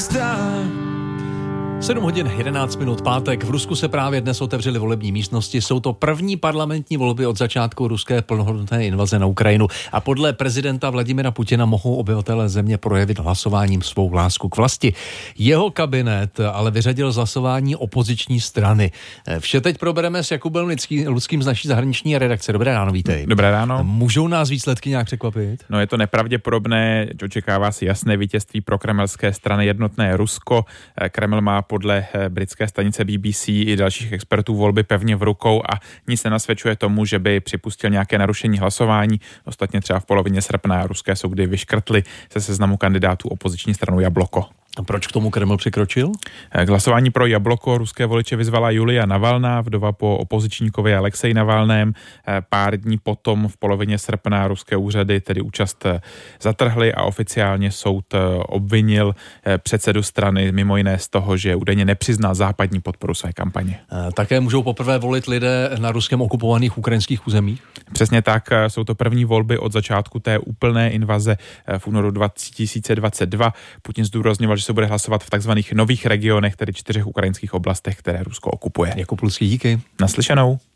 7 hodin 11 minut pátek. V Rusku se právě dnes otevřely volební místnosti. Jsou to první parlamentní volby od začátku ruské plnohodnotné invaze na Ukrajinu. A podle prezidenta Vladimira Putina mohou obyvatelé země projevit hlasováním svou lásku k vlasti. Jeho kabinet ale vyřadil z hlasování opoziční strany. Vše teď probereme s Jakubem Ludským z naší zahraniční redakce. Dobré ráno, vítej. Dobré ráno. Můžou nás výsledky nějak překvapit? No, je to nepravděpodobné, očekává si jasné vítězství pro kremelské strany Jednotné Rusko. Kreml má podle britské stanice BBC i dalších expertů volby pevně v rukou a nic nenasvědčuje tomu, že by připustil nějaké narušení hlasování. Ostatně třeba v polovině srpna ruské soudy vyškrtly ze seznamu kandidátů opoziční stranu Jabloko. A proč k tomu Kreml přikročil? K hlasování pro Jabloko ruské voliče vyzvala Julia Navalná, vdova po opozičníkovi Alexeji Navalném. Pár dní potom v polovině srpna ruské úřady tedy účast zatrhly a oficiálně soud obvinil předsedu strany mimo jiné z toho, že údajně nepřiznal západní podporu své kampaně. Také můžou poprvé volit lidé na ruskem okupovaných ukrajinských územích? Přesně tak, jsou to první volby od začátku té úplné invaze v únoru 2022. Putin zdůrazňoval, že se bude hlasovat v takzvaných nových regionech, tedy 4 ukrajinských oblastech, které Rusko okupuje. Jakub Ludský, díky. Naslyšenou.